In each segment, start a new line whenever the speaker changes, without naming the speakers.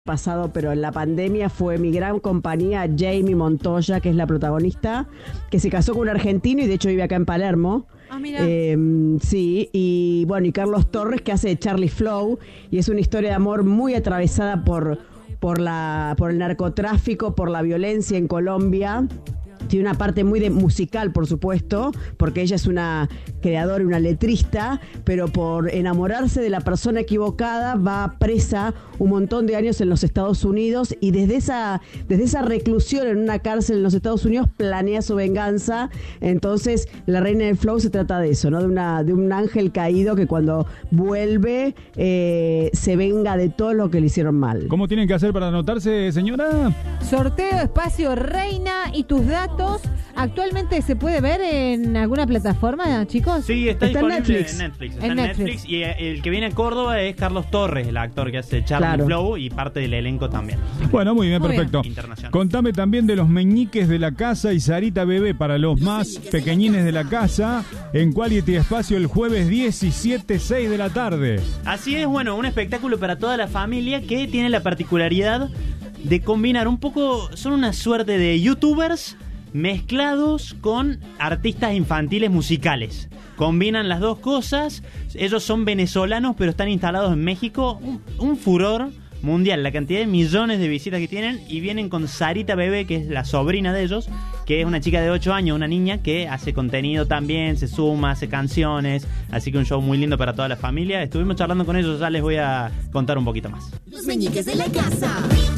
pasado, pero en la pandemia fue mi gran compañía Jamie Montoya, que es la protagonista, que se casó con un argentino y de hecho vive acá en Palermo.
Ah, mira.
Sí, y bueno, y Carlos Torres, que hace de Charlie Flow, y es una historia de amor muy atravesada por el narcotráfico, por la violencia en Colombia. Tiene una parte muy musical, por supuesto, porque ella es una creadora y una letrista, pero por enamorarse de la persona equivocada va presa un montón de años en los Estados Unidos y desde esa reclusión en una cárcel en los Estados Unidos planea su venganza. Entonces, La Reina del Flow se trata de eso, ¿no? De un ángel caído que cuando vuelve se venga de todo lo que le hicieron mal.
¿Cómo tienen que hacer para anotarse, señora?
Sorteo Espacio Reina y tus datos. ¿Actualmente se puede ver en alguna plataforma, chicos?
Sí, está disponible
en Netflix.
Está en Netflix. Y el que viene a Córdoba es Carlos Torres, el actor que hace Charlie Flow y parte del elenco también.
Bueno, muy bien, perfecto.
Internacional.
Contame también de los meñiques de la casa y Sarita Bebé para los más pequeñines de la casa en Quality Espacio el jueves 17, 6 de la tarde.
Así es, bueno, un espectáculo para toda la familia que tiene la particularidad de combinar un poco, son una suerte de youtubers mezclados con artistas infantiles musicales. Combinan las dos cosas. Ellos son venezolanos, pero están instalados en México. Un furor mundial, la cantidad de millones de visitas que tienen. Y vienen con Sarita Bebé, que es la sobrina de ellos, que es una chica de 8 años, una niña que hace contenido también, se suma, hace canciones. Así que un show muy lindo para toda la familia. Estuvimos charlando con ellos, ya les voy a contar un poquito más.
Los meñiques de la casa.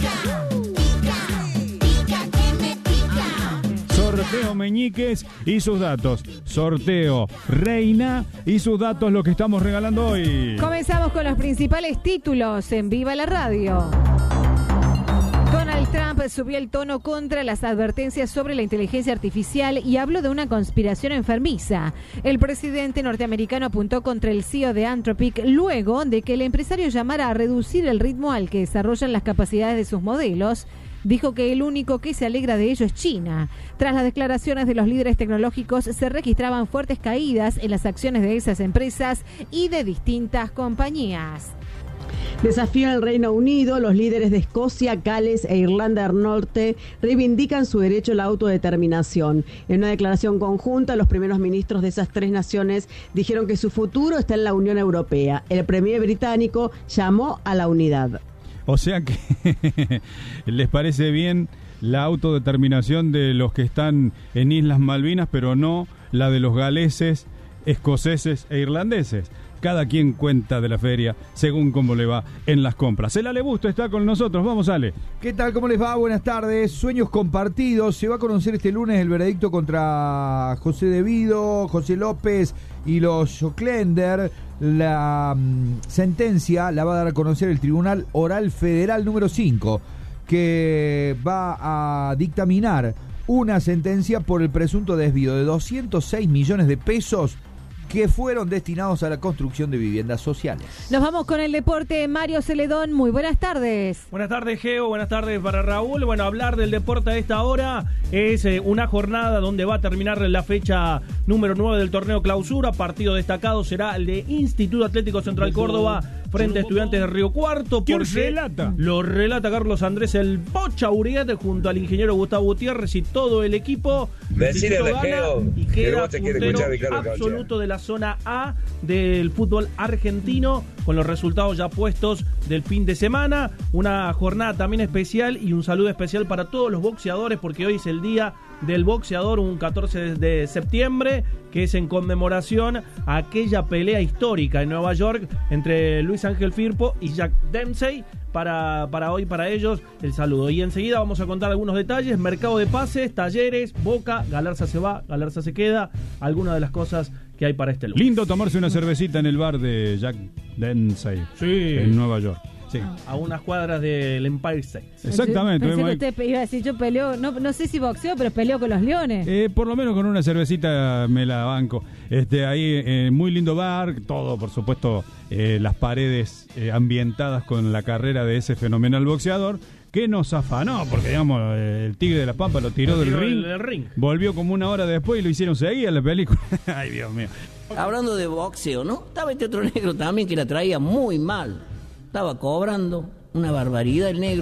Sorteo Meñiques y sus datos. Sorteo Reina y sus datos, lo que estamos regalando hoy.
Comenzamos con los principales títulos en Viva la Radio. Donald Trump subió el tono contra las advertencias sobre la inteligencia artificial y habló de una conspiración enfermiza. El presidente norteamericano apuntó contra el CEO de Anthropic luego de que el empresario llamara a reducir el ritmo al que desarrollan las capacidades de sus modelos. Dijo que el único que se alegra de ello es China. Tras las declaraciones de los líderes tecnológicos, se registraban fuertes caídas en las acciones de esas empresas y de distintas compañías.
Desafío en el Reino Unido. Los líderes de Escocia, Gales e Irlanda del Norte reivindican su derecho a la autodeterminación. En una declaración conjunta, los primeros ministros de esas tres naciones dijeron que su futuro está en la Unión Europea. El premier británico llamó a la unidad.
O sea que les parece bien la autodeterminación de los que están en Islas Malvinas, pero no la de los galeses, escoceses e irlandeses. Cada quien cuenta de la feria según cómo le va en las compras. El Ale Busto está con nosotros. Vamos, Ale.
¿Qué tal? ¿Cómo les va? Buenas tardes. Sueños compartidos. Se va a conocer este lunes el veredicto contra José Devido, José López y los Schocklender. La sentencia la va a dar a conocer el Tribunal Oral Federal número 5, que va a dictaminar una sentencia por el presunto desvío de 206 millones de pesos que fueron destinados a la construcción de viviendas sociales.
Nos vamos con el deporte. Mario Celedón, muy buenas tardes.
Buenas tardes, Geo, buenas tardes para Raúl. Bueno, hablar del deporte a esta hora es una jornada donde va a terminar la fecha número 9 del torneo clausura. Partido destacado será el de Instituto Atlético Central Córdoba frente a Estudiantes de Río Cuarto.
¿Quién relata?
Lo relata Carlos Andrés el Bocha Uriete junto al ingeniero Gustavo Gutiérrez y todo el equipo.
Decirle a Geo
y
que
queda
vos te quieres
puntero
escuchar, Ricardo
absoluto de la zona A del fútbol argentino, con los resultados ya puestos del fin de semana. Una jornada también especial y un saludo especial para todos los boxeadores, porque hoy es el día del boxeador, un 14 de septiembre, que es en conmemoración a aquella pelea histórica en Nueva York entre Luis Ángel Firpo y Jack Dempsey. Para hoy, para ellos, el saludo. Y enseguida vamos a contar algunos detalles: mercado de pases, Talleres, Boca, Galarza se va, Galarza se queda, algunas de las cosas que hay para este lunes.
Lindo tomarse una cervecita en el bar de Jack Dempsey, en Nueva York. Sí.
A unas cuadras del Empire State.
Exactamente.
Pensé que usted iba a decir, yo peleo, no sé si boxeo, pero peleo con los leones.
Por lo menos con una cervecita me la banco. Ahí, muy lindo bar, todo, por supuesto, las paredes ambientadas con la carrera de ese fenomenal boxeador, que nos afanó, porque digamos, el Tigre de la Pampa lo tiró del ring, volvió como una hora después y lo hicieron seguir a la película. Ay, Dios mío.
Hablando de boxeo, ¿no? Estaba este otro negro también que la traía muy mal. Estaba cobrando
una barbaridad el negro.